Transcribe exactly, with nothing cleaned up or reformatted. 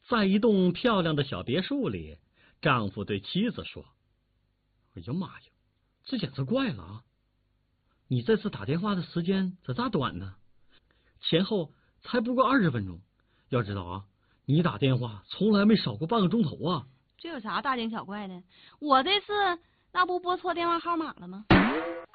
在一栋漂亮的小别墅里，丈夫对妻子说：“哎呀妈呀，这简直怪了啊！你这次打电话的时间咋这短呢？前后才不过二十分钟。要知道啊，你打电话从来没少过半个钟头啊！ 这有啥大惊小怪的？我这次那不拨错电话号码了吗？”